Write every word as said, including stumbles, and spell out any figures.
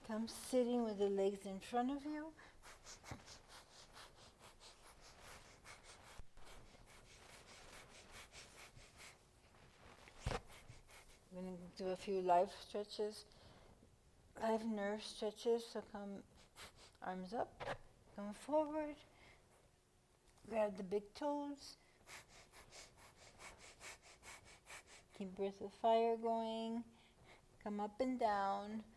Come sitting with the legs in front of you. We're going to do a few live stretches, live nerve stretches. So come, arms up, come forward, grab the big toes, keep breath of fire going, come up and down.